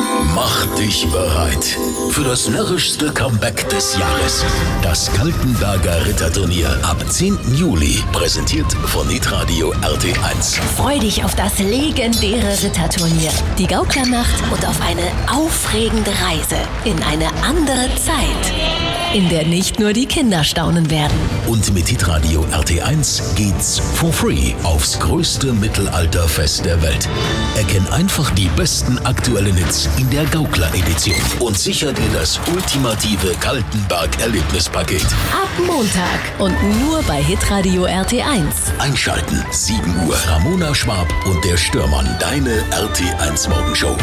Mach dich bereit für das närrischste Comeback des Jahres. Das Kaltenberger Ritterturnier ab 10. Juli, präsentiert von hitradio RT1. Freu dich auf das legendäre Ritterturnier, die Gauklernacht und auf eine aufregende Reise in eine andere Zeit, in der nicht nur die Kinder staunen werden. Und mit hitradio RT1 geht's for free aufs größte Mittelalterfest der Welt. Erkenn einfach die besten aktuellen Hits in der Gaukler-Edition und sicher dir das ultimative Kaltenberg-Erlebnispaket. Ab Montag und nur bei hitradio RT1. Einschalten, 7 Uhr. Ramona Schwab und der Störmann, deine RT1 Morgenshow.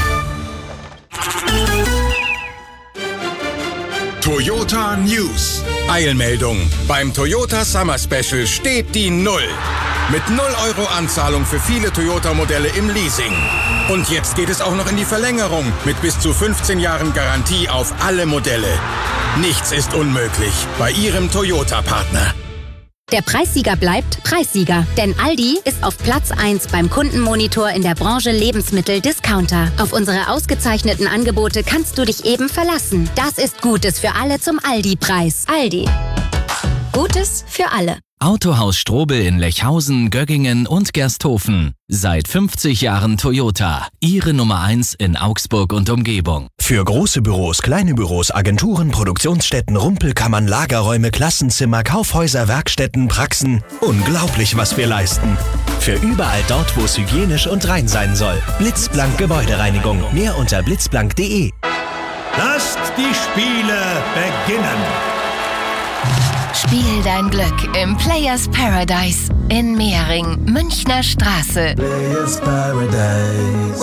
Toyota News. Eilmeldung. Beim Toyota Summer Special steht die Null. Mit 0 € Anzahlung für viele Toyota-Modelle im Leasing. Und jetzt geht es auch noch in die Verlängerung mit bis zu 15 Jahren Garantie auf alle Modelle. Nichts ist unmöglich bei Ihrem Toyota-Partner. Der Preissieger bleibt Preissieger, denn Aldi ist auf Platz 1 beim Kundenmonitor in der Branche Lebensmittel-Discounter. Auf unsere ausgezeichneten Angebote kannst du dich eben verlassen. Das ist Gutes für alle zum Aldi-Preis. Aldi. Gutes für alle. Autohaus Strobel in Lechhausen, Göggingen und Gersthofen. Seit 50 Jahren Toyota. Ihre Nummer 1 in Augsburg und Umgebung. Für große Büros, kleine Büros, Agenturen, Produktionsstätten, Rumpelkammern, Lagerräume, Klassenzimmer, Kaufhäuser, Werkstätten, Praxen. Unglaublich, was wir leisten. Für überall dort, wo es hygienisch und rein sein soll. Blitzblank Gebäudereinigung. Mehr unter blitzblank.de. Lasst die Spiele beginnen. Spiel dein Glück im Players Paradise in Mehring, Münchner Straße. Players Paradise.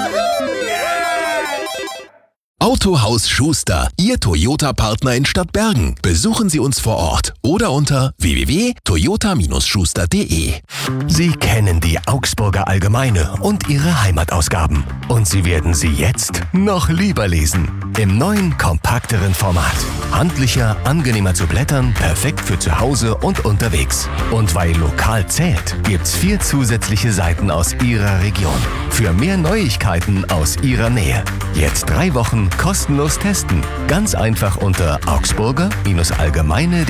Autohaus Schuster, Ihr Toyota-Partner in Stadtbergen. Besuchen Sie uns vor Ort oder unter www.toyota-schuster.de. Sie kennen die Augsburger Allgemeine und ihre Heimatausgaben. Und Sie werden sie jetzt noch lieber lesen. Im neuen, kompakteren Format. Handlicher, angenehmer zu blättern, perfekt für zu Hause und unterwegs. Und weil lokal zählt, gibt's 4 zusätzliche Seiten aus Ihrer Region. Für mehr Neuigkeiten aus Ihrer Nähe. Jetzt 3 Wochen kostenlos testen. Ganz einfach unter augsburger-allgemeine.de.